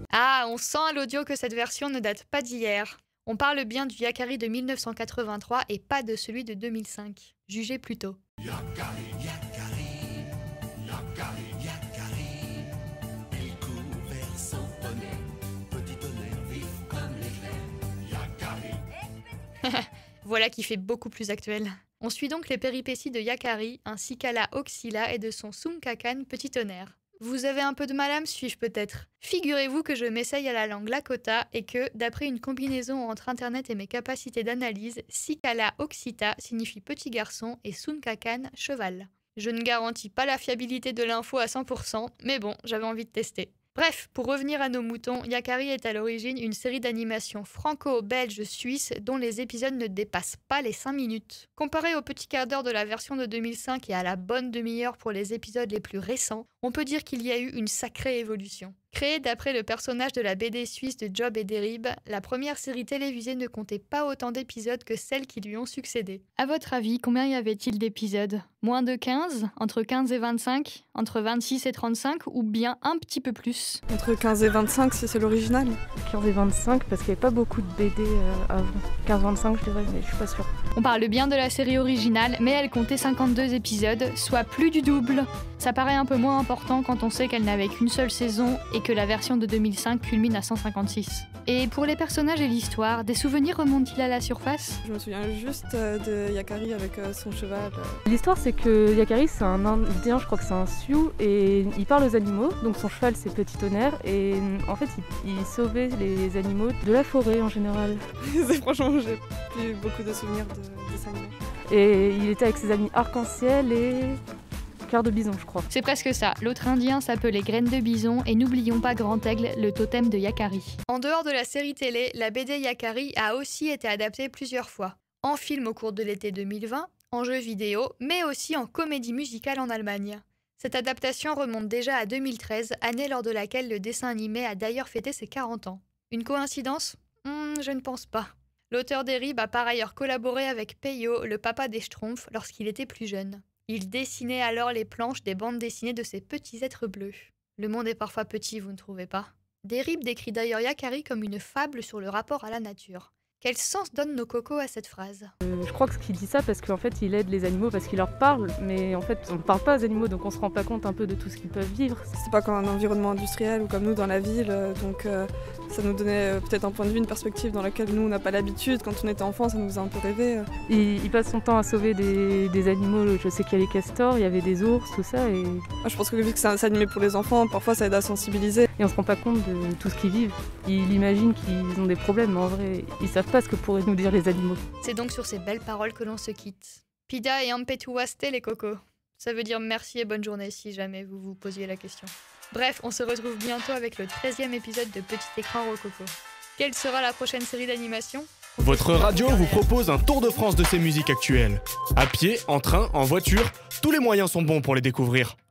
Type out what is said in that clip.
Ah, on sent à l'audio que cette version ne date pas d'hier. On parle bien du Yakari de 1983 et pas de celui de 2005. Jugez plutôt. Yakari, Yakari, Yakari, Yakari, il court vers son poney, petit tonnerre vif comme l'éclair. Yakari. Voilà qui fait beaucoup plus actuel. On suit donc les péripéties de Yakari, ainsi qu'à la Oxyla et de son Sunkakan petit tonnerre. Vous avez un peu de mal à me suivre peut-être. Figurez-vous que je m'essaye à la langue Lakota et que, d'après une combinaison entre internet et mes capacités d'analyse, Sikala Oxita signifie petit garçon et Sunkakan cheval. Je ne garantis pas la fiabilité de l'info à 100%, mais bon, j'avais envie de tester. Bref, pour revenir à nos moutons, Yakari est à l'origine une série d'animation franco-belge-suisse dont les épisodes ne dépassent pas les 5 minutes. Comparé au petit quart d'heure de la version de 2005 et à la bonne demi-heure pour les épisodes les plus récents, on peut dire qu'il y a eu une sacrée évolution. Créée d'après le personnage de la BD suisse de Job et Derib, la première série télévisée ne comptait pas autant d'épisodes que celles qui lui ont succédé. À votre avis, combien y avait-il d'épisodes ? Moins de 15 ? Entre 15 et 25 ? Entre 26 et 35 ? Ou bien un petit peu plus ? Entre 15 et 25 si c'est l'original. 15 et 25 parce qu'il n'y avait pas beaucoup de BD avant. 15-25 je dirais, mais je suis pas sûre. On parle bien de la série originale, mais elle comptait 52 épisodes, soit plus du double. Ça paraît un peu moins important quand on sait qu'elle n'avait qu'une seule saison et que la version de 2005 culmine à 156. Et pour les personnages et l'histoire, des souvenirs remontent-ils à la surface ? Je me souviens juste de Yakari avec son cheval. L'histoire c'est que Yakari c'est un Indien, je crois que c'est un Sioux, et il parle aux animaux, donc son cheval c'est Petit Tonnerre, et en fait il sauvait les animaux de la forêt en général. Franchement, j'ai plus beaucoup de souvenirs de ça. Et il était avec ses amis Arc-en-Ciel et Cœur de Bison, je crois. C'est presque ça. L'autre indien s'appelait Graine de Bison et n'oublions pas Grand Aigle, le totem de Yakari. En dehors de la série télé, la BD Yakari a aussi été adaptée plusieurs fois. En film au cours de l'été 2020, en jeu vidéo, mais aussi en comédie musicale en Allemagne. Cette adaptation remonte déjà à 2013, année lors de laquelle le dessin animé a d'ailleurs fêté ses 40 ans. Une coïncidence ? Je ne pense pas. L'auteur d'Erib a par ailleurs collaboré avec Peyo, le papa des Schtroumpfs, lorsqu'il était plus jeune. Il dessinait alors les planches des bandes dessinées de ces petits êtres bleus. Le monde est parfois petit, vous ne trouvez pas ? Derib décrit d'ailleurs Yakari comme une fable sur le rapport à la nature. Quel sens donnent nos cocos à cette phrase ? Je crois qu'il dit ça parce qu'en fait il aide les animaux parce qu'il leur parle, mais en fait on ne parle pas aux animaux donc on se rend pas compte un peu de tout ce qu'ils peuvent vivre. C'est pas comme un environnement industriel ou comme nous dans la ville, donc ça nous donnait peut-être un point de vue, une perspective dans laquelle nous on n'a pas l'habitude. Quand on était enfant, ça nous faisait un peu rêver. Il passe son temps à sauver des animaux, je sais qu'il y a les castors, il y avait des ours, tout ça. Et... Moi, je pense que vu que c'est un animé pour les enfants, parfois ça aide à sensibiliser. Et on se rend pas compte de tout ce qu'ils vivent. Il imagine qu'ils ont des problèmes, mais en vrai, ils savent pas ce que pourraient nous dire les animaux. C'est donc sur ces belles paroles que l'on se quitte. Pida et ampetuaste les cocos. Ça veut dire merci et bonne journée si jamais vous vous posiez la question. Bref, on se retrouve bientôt avec le 13e épisode de Petit Écran Rococo. Quelle sera la prochaine série d'animation ? Votre radio vous propose un tour de France de ses musiques actuelles. À pied, en train, en voiture, tous les moyens sont bons pour les découvrir.